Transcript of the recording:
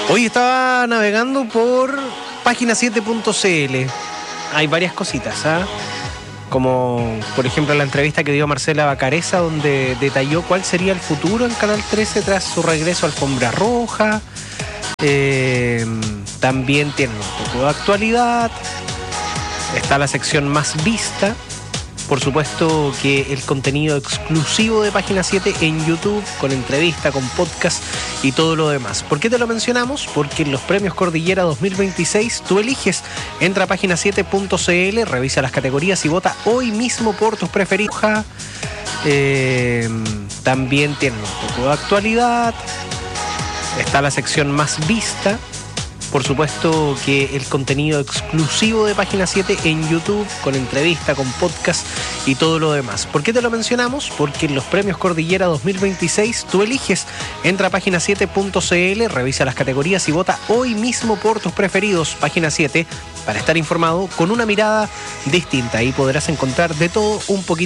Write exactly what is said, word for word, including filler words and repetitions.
Hoy estaba navegando por página siete punto c l. Hay varias cositas, ¿ah? ¿eh? Como, por ejemplo, la entrevista que dio Marcela Bacareza, donde detalló cuál sería el futuro en Canal trece tras su regreso a Alfombra Roja. Eh, también tiene un poco de actualidad. Está la sección más vista. Por supuesto que el contenido exclusivo de Página siete en YouTube, con entrevista, con podcast y todo lo demás. ¿Por qué te lo mencionamos? Porque en los premios Cordillera dos mil veintiséis tú eliges, entra a página siete punto c l, revisa las categorías y vota hoy mismo por tus preferidos. Eh, también tienen un poco de actualidad. Está la sección más vista. Por supuesto que el contenido exclusivo de Página siete en YouTube, con entrevista, con podcast y todo lo demás. ¿Por qué te lo mencionamos? Porque en los premios Cordillera dos mil veintiséis tú eliges, entra a página siete punto c l, revisa las categorías y vota hoy mismo por tus preferidos. Página siete, para estar informado con una mirada distinta. Ahí podrás encontrar de todo un poquito.